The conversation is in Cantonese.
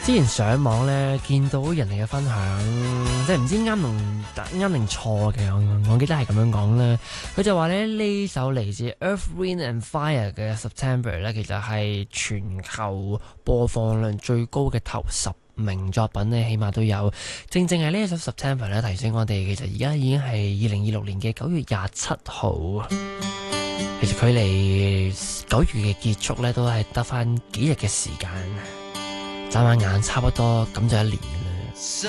之前上網咧見到人哋嘅分享，即係唔知啱定錯嘅，我記得係咁樣講啦。佢就話咧呢首嚟自 Earth, Wind and Fire 嘅 September 咧，其實係全球播放量最高嘅頭10名作品咧，起碼都有。正係呢一首 September 咧，提醒我哋其實而家已經係2026年嘅9月27號。其實距離9月嘅結束咧，都係得返幾日嘅時間。眨下眼差不多咁就1年啦。